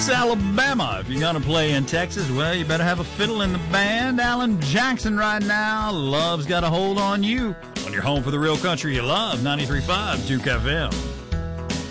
It's Alabama. If you're going to play in Texas, well, you better have a fiddle in the band. Alan Jackson right now. Love's got a hold on you. On your home for the real country you love, 93.5 Duke FM.